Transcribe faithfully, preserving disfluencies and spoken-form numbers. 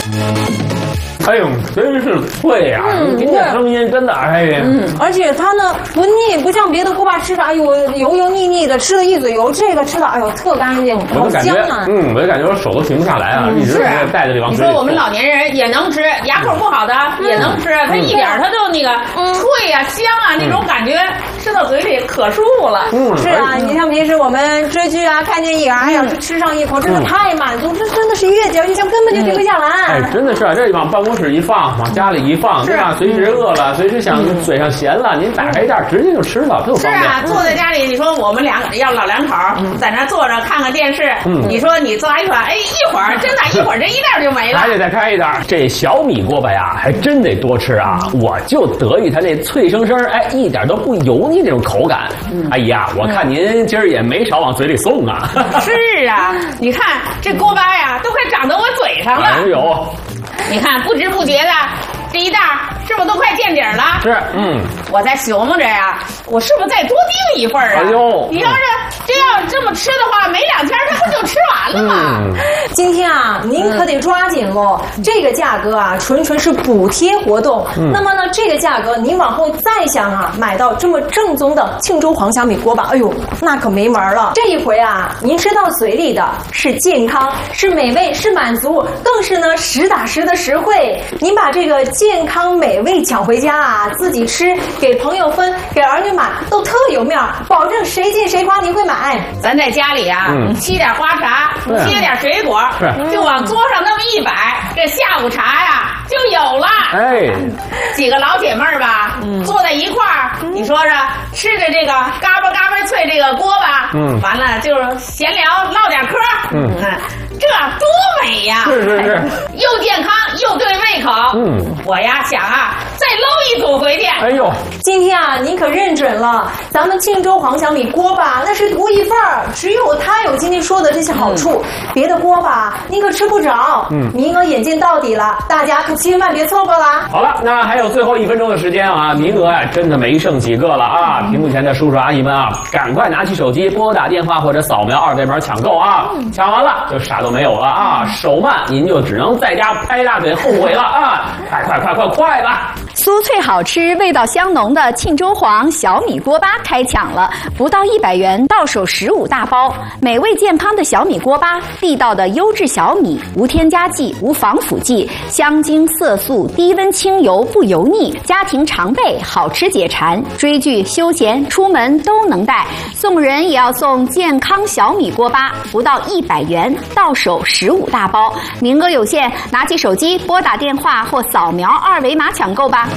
哎呦，真是脆呀！嗯，听这声音真的，哎呀， 嗯，而且它呢不腻，不像别的锅巴吃的，哎呦油油腻腻的，吃了一嘴油，这个吃的哎呦特干净，好香啊！ 嗯，我就感觉我手都停不下来啊，一直在带着这往嘴里。 你说我们老年人也能吃，牙口不好的也能吃，它一点它就那个脆呀、香啊，那种感觉吃到嘴里可舒服了。 嗯，是啊，你像平时我们追剧啊、看电影啊，要是吃上一口，真的太满足，这真的是越嚼越香，根本就停不下来。 哎，真的是啊，这往办公室一放，往家里一放，对吧？随时饿了，随时想嘴上咸了，您打开一袋直接就吃了，特方便。 是啊，坐在家里，你说我们两个要老两口在那坐着看看电视，你说你抓一抓，哎，一会儿真的，一会儿这一袋就没了。 还得再开一袋。这小米锅巴呀，还真得多吃啊！我就得意它这脆生生，哎，一点都不油腻这种口感。哎呀，我看您今儿也没少往嘴里送啊。 是啊，你看这锅巴呀，都快长到我嘴上了。 哎呦， 你看不知不觉的。这一袋是不是都快见底儿了？ 是，嗯， 我在琢磨着呀，我是不是再多订一份啊？ 哎呦， 你要是这样这么吃的话，没两天它不就吃完了吗？ 嗯、今天啊，您可得抓紧喽！嗯、这个价格啊，纯纯是补贴活动。嗯、那么呢，这个价格您往后再想啊，买到这么正宗的庆州黄小米锅巴，哎呦，那可没门了！这一回啊，您吃到嘴里的是健康，是美味，是满足，更是呢实打实的实惠。您把这个健康美味抢回家啊，自己吃，给朋友分，给儿女买，都特有面，保证谁见谁夸，您会买。 咱在家里啊，嗯、沏点花茶，切点水果，就往桌上那么一摆，这下午茶呀就有了。哎，几个老姐妹儿吧，嗯、坐在一块儿，你说说，吃着这个嘎巴嘎巴脆这个锅巴，嗯，完了就是闲聊唠点嗑，嗯。嗯这多美呀！ 是是是， 又健康又对胃口。嗯，我呀想啊，再搂一组回去。 哎呦， 今天啊，您可认准了，咱们庆州黄小米锅巴那是独一份儿，只有它有今天说的这些好处，嗯、别的锅巴您可吃不着。嗯，名额眼见到底了，大家可千万别错过了。 好了，那还有最后一分钟的时间啊，名额呀真的没剩几个了啊！屏幕前的叔叔阿姨们啊，赶快拿起手机拨打电话或者扫描二维码抢购啊！嗯、抢完了就啥都没有了啊！手慢您就只能在家拍大腿后悔了啊！快快快快快吧！ 酥脆好吃、味道香浓的庆州黄小米锅巴开抢了，不到一百元到手十五大包，美味健康的小米锅巴，地道的优质小米，无添加剂、无防腐剂，香精色素，低温清油不油腻，家庭常备，好吃解馋，追剧、休闲、出门都能带。送人也要送健康小米锅巴，不到一百元到手十五大包，名额有限，拿起手机拨打电话或扫描二维码抢购吧。